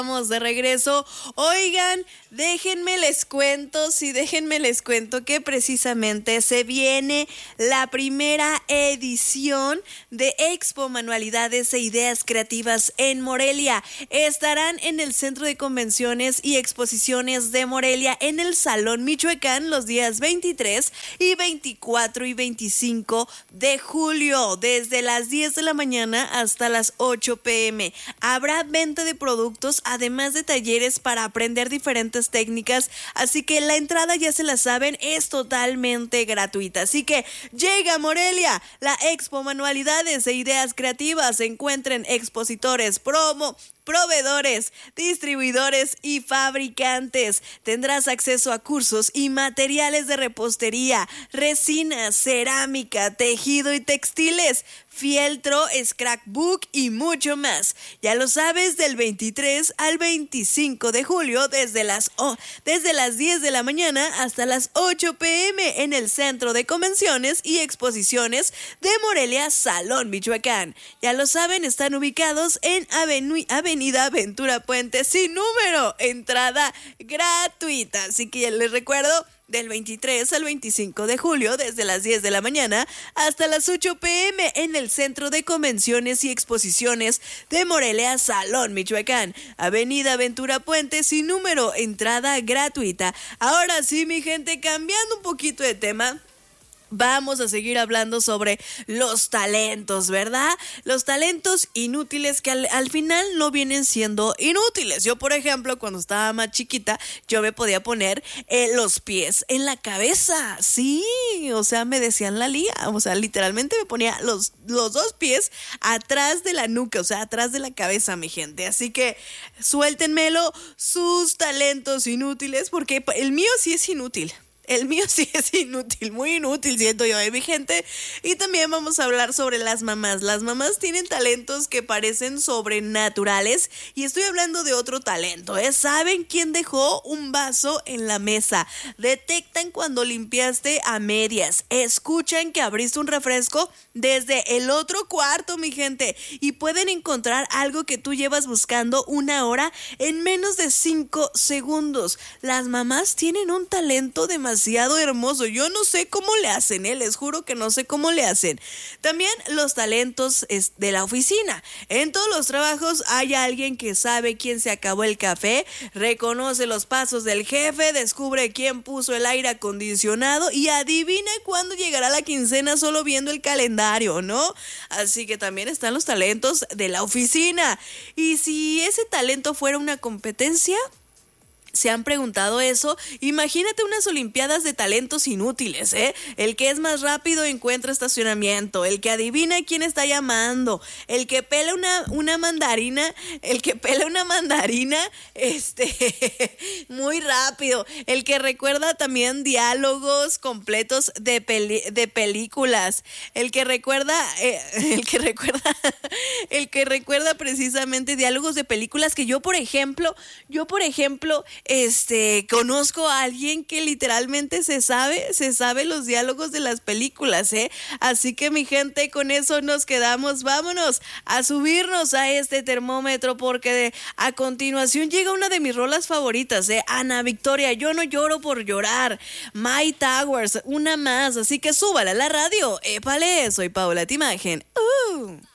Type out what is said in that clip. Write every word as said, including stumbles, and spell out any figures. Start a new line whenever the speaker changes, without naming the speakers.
Estamos de regreso. Oigan, déjenme les cuento, sí, déjenme les cuento que precisamente se viene la primera edición de Expo Manualidades e Ideas Creativas en Morelia. Estarán en el Centro de Convenciones y Exposiciones de Morelia en el Salón Michoacán los días veintitrés y veinticuatro y veinticinco de julio, desde las diez de la mañana hasta las ocho pm. Habrá venta de productos, además de talleres para aprender diferentes técnicas, así que la entrada, ya se la saben, es totalmente gratuita. Así que llega a Morelia la Expo Manualidades e Ideas Creativas. Se encuentren expositores, promo, proveedores, distribuidores y fabricantes. Tendrás acceso a cursos y materiales de repostería, resina, cerámica, tejido y textiles, fieltro, scrapbook y mucho más. Ya lo sabes, del veintitrés al veinticinco de julio, desde las, oh, desde las diez de la mañana hasta las ocho pm en el Centro de Convenciones y Exposiciones de Morelia, Salón Michoacán. Ya lo saben, están ubicados en Avenu- Avenida Ventura Puente, sin número, entrada gratuita. Así que ya les recuerdo, del veintitrés al veinticinco de julio, desde las diez de la mañana hasta las ocho pm en el Centro de Convenciones y Exposiciones de Morelia, Salón Michoacán, Avenida Ventura Puente, sin número, entrada gratuita. Ahora sí, mi gente, cambiando un poquito de tema, vamos a seguir hablando sobre los talentos, ¿verdad? Los talentos inútiles que al, al final no vienen siendo inútiles. Yo, por ejemplo, cuando estaba más chiquita, yo me podía poner eh, los pies en la cabeza. Sí, o sea, me decían la Lía. O sea, literalmente me ponía los, los dos pies atrás de la nuca, o sea, atrás de la cabeza, mi gente. Así que suéltenmelo sus talentos inútiles, porque el mío sí es inútil. El mío sí es inútil, muy inútil, siento yo, ¿eh, mi gente? Y también vamos a hablar sobre las mamás. Las mamás tienen talentos que parecen sobrenaturales, y estoy hablando de otro talento, ¿eh? ¿Saben quién dejó un vaso en la mesa? Detectan cuando limpiaste a medias. Escuchan que abriste un refresco desde el otro cuarto, mi gente. Y pueden encontrar algo que tú llevas buscando una hora en menos de cinco segundos. Las mamás tienen un talento demasiado demasiado hermoso. Yo no sé cómo le hacen, ¿eh? Les juro que no sé cómo le hacen. También los talentos es de la oficina. En todos los trabajos hay alguien que sabe quién se acabó el café, reconoce los pasos del jefe, descubre quién puso el aire acondicionado y adivina cuándo llegará la quincena solo viendo el calendario, ¿no? Así que también están los talentos de la oficina. Y si ese talento fuera una competencia, ¿se han preguntado eso? Imagínate unas olimpiadas de talentos inútiles, ¿eh? El que es más rápido encuentra estacionamiento, el que adivina quién está llamando, el que pela una, una mandarina, el que pela una mandarina, este, muy rápido, el que recuerda también diálogos completos de, peli, de películas, el que recuerda, eh, el que recuerda, el que recuerda precisamente diálogos de películas que yo, por ejemplo, yo, por ejemplo, Este, conozco a alguien que literalmente se sabe, se sabe los diálogos de las películas, ¿eh? Así que, mi gente, con eso nos quedamos. Vámonos a subirnos a este termómetro, porque de, a continuación llega una de mis rolas favoritas, ¿eh? Ana Victoria, Yo no lloro por llorar. My Towers, una más. Así que súbala a la radio. Épale, soy Paola Timagen. Uh.